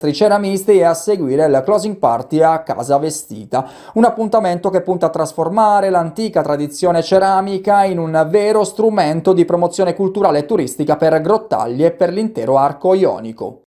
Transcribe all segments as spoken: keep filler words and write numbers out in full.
ceramisti e a seguire il closing party a Casa Vestita, un appuntamento che punta a trasformare l'antica tradizione ceramica in un vero strumento di promozione culturale e turistica per Grottaglie e per l'intero arco ionico.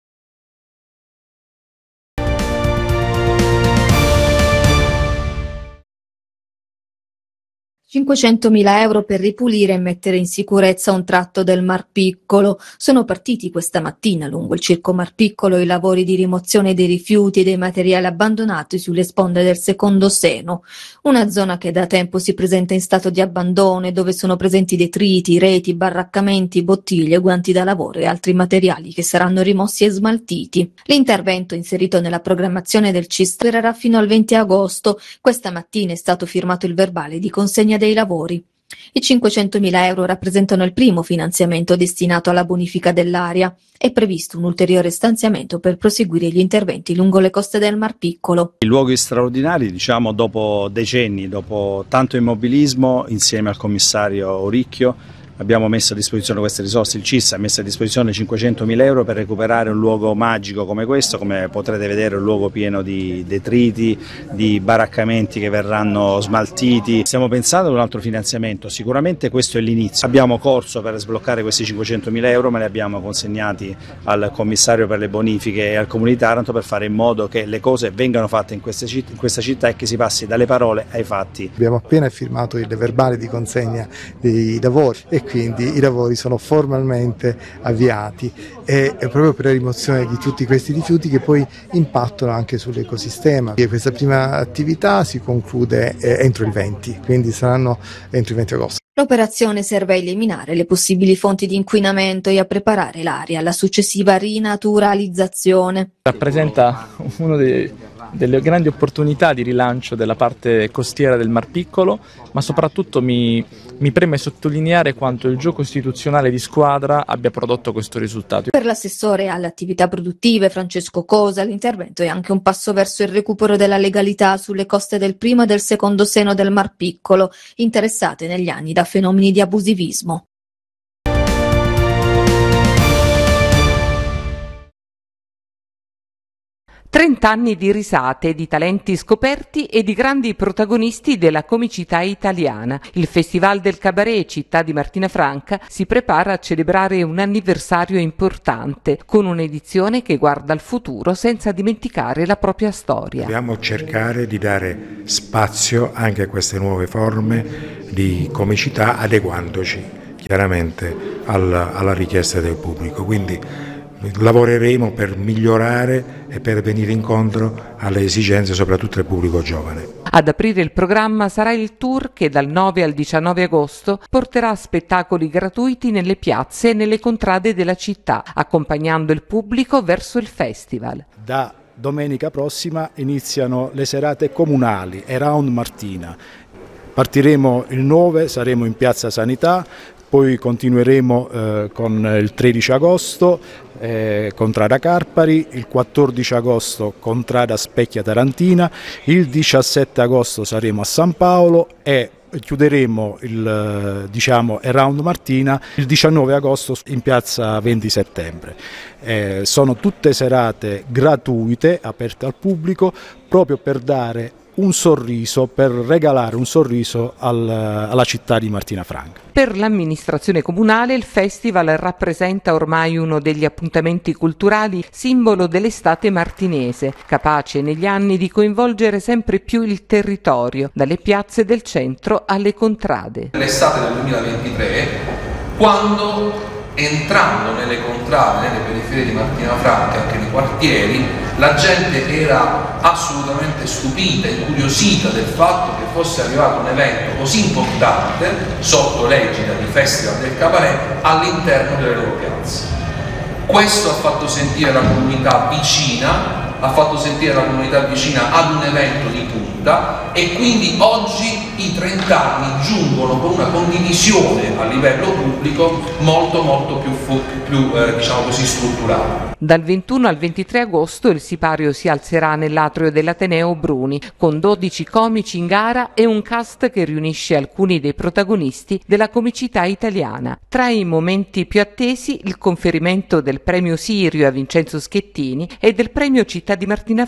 cinquecentomila euro per ripulire e mettere in sicurezza un tratto del Mar Piccolo. Sono partiti questa mattina lungo il Circo Mar Piccolo i lavori di rimozione dei rifiuti e dei materiali abbandonati sulle sponde del secondo Seno, una zona che da tempo si presenta in stato di abbandono e dove sono presenti detriti, reti, baraccamenti, bottiglie, guanti da lavoro e altri materiali che saranno rimossi e smaltiti. L'intervento, inserito nella programmazione del C I S, durerà fino al venti agosto. Questa mattina è stato firmato il verbale di consegna dei lavori. I cinquecentomila euro rappresentano il primo finanziamento destinato alla bonifica dell'area. È previsto un ulteriore stanziamento per proseguire gli interventi lungo le coste del Mar Piccolo. I luoghi straordinari, diciamo, dopo decenni, dopo tanto immobilismo, insieme al commissario Oricchio, abbiamo messo a disposizione queste risorse. Il C I S ha messo a disposizione cinquecentomila euro per recuperare un luogo magico come questo. Come potrete vedere, un luogo pieno di detriti, di baraccamenti che verranno smaltiti. Stiamo pensando ad un altro finanziamento, sicuramente questo è l'inizio. Abbiamo corso per sbloccare questi cinquecentomila euro, ma li abbiamo consegnati al commissario per le bonifiche e al Comune di Taranto per fare in modo che le cose vengano fatte in questa città, in questa città e che si passi dalle parole ai fatti. Abbiamo appena firmato il verbale di consegna dei lavori e quindi i lavori sono formalmente avviati e proprio per la rimozione di tutti questi rifiuti che poi impattano anche sull'ecosistema. E questa prima attività si conclude eh, entro il venti, quindi saranno entro il venti agosto. L'operazione serve a eliminare le possibili fonti di inquinamento e a preparare l'area alla successiva rinaturalizzazione. Rappresenta uno dei delle grandi opportunità di rilancio della parte costiera del Mar Piccolo, ma soprattutto mi, mi preme sottolineare quanto il gioco istituzionale di squadra abbia prodotto questo risultato. Per l'assessore alle attività produttive Francesco Cosa, l'intervento è anche un passo verso il recupero della legalità sulle coste del primo e del secondo Seno del Mar Piccolo, interessate negli anni da fenomeni di abusivismo. trent'anni di risate, di talenti scoperti e di grandi protagonisti della comicità italiana. Il Festival del Cabaret Città di Martina Franca si prepara a celebrare un anniversario importante, con un'edizione che guarda al futuro senza dimenticare la propria storia. Dobbiamo cercare di dare spazio anche a queste nuove forme di comicità, adeguandoci chiaramente alla, alla richiesta del pubblico. Quindi lavoreremo per migliorare e per venire incontro alle esigenze soprattutto del pubblico giovane. Ad aprire il programma sarà il tour che dal nove al diciannove agosto porterà spettacoli gratuiti nelle piazze e nelle contrade della città, accompagnando il pubblico verso il festival. Da domenica prossima iniziano le serate comunali Around Martina. Partiremo il nove, saremo in Piazza Sanità, poi continueremo eh, con il tredici agosto, eh, Contrada Carpari, il quattordici agosto Contrada Specchia Tarantina, il diciassette agosto saremo a San Paolo e chiuderemo il diciamo Around Martina il diciannove agosto in piazza venti settembre. Eh, sono tutte serate gratuite, aperte al pubblico, proprio per dare un sorriso, per regalare un sorriso al, alla città di Martina Franca. Per l'amministrazione comunale il festival rappresenta ormai uno degli appuntamenti culturali simbolo dell'estate martinese, capace negli anni di coinvolgere sempre più il territorio, dalle piazze del centro alle contrade. L'estate del duemilaventitré, quando entrando nelle contrade, nelle periferie di Martina Franca, anche nei quartieri, la gente era assolutamente stupita, incuriosita del fatto che fosse arrivato un evento così importante, sotto l'egida di Festival del Cabaret, all'interno delle loro piazze. Questo ha fatto sentire la comunità vicina ha fatto sentire la comunità vicina ad un evento di punta, e quindi oggi i trenta anni giungono con una condivisione a livello pubblico molto molto più, più eh, diciamo così, strutturale. Dal ventuno al ventitré agosto il sipario si alzerà nell'atrio dell'Ateneo Bruni con dodici comici in gara e un cast che riunisce alcuni dei protagonisti della comicità italiana. Tra i momenti più attesi il conferimento del premio Sirio a Vincenzo Schettini e del premio Città di Martina